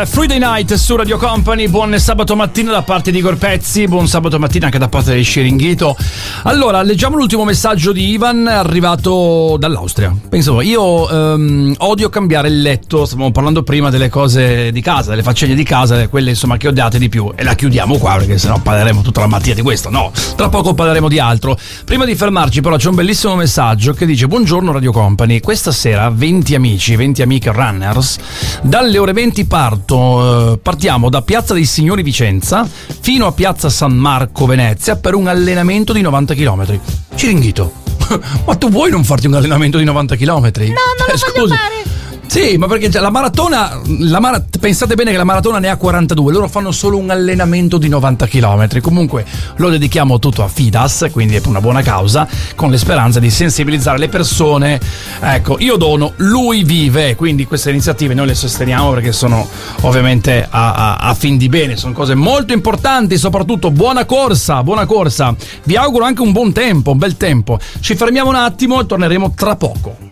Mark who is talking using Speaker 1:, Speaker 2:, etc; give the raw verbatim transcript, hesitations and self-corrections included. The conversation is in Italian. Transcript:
Speaker 1: Friday Night su Radio Company. Buon sabato mattina da parte di Igor Pezzi. Buon sabato mattina anche da parte del Sciringhito. Allora, leggiamo l'ultimo messaggio di Ivan, arrivato dall'Austria. Penso, io ehm, odio cambiare il letto. Stavamo parlando prima delle cose di casa, delle faccende di casa, quelle insomma che odiate di più. E la chiudiamo qua perché sennò parleremo tutta la mattina di questo. No, tra poco parleremo di altro. Prima di fermarci però c'è un bellissimo messaggio che dice: buongiorno Radio Company, questa sera venti amici, venti amiche runners, dalle ore venti parto, eh, partiamo da Piazza dei Signori Vicenza fino a Piazza San Marco Venezia per un allenamento di novanta chilometri. Ciringhito, ma tu vuoi non farti un allenamento di novanta chilometri?
Speaker 2: No, non lo
Speaker 1: eh,
Speaker 2: voglio
Speaker 1: scusa.
Speaker 2: fare.
Speaker 1: Sì, ma perché la maratona, la mara, pensate bene che la maratona ne ha quarantadue, loro fanno solo un allenamento di novanta chilometri. Comunque lo dedichiamo tutto a Fidas, quindi è una buona causa, con le speranze di sensibilizzare le persone. Ecco, io dono, lui vive, quindi queste iniziative noi le sosteniamo perché sono ovviamente a, a, a fin di bene, sono cose molto importanti. Soprattutto buona corsa, buona corsa. Vi auguro anche un buon tempo, un bel tempo. Ci fermiamo un attimo e torneremo tra poco.